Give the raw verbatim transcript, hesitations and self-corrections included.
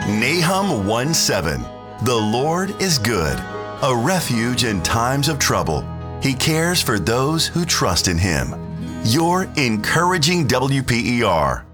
Nahum one seven. The Lord is good, a refuge in times of trouble. He cares for those who trust in Him. Your encouraging W P E R.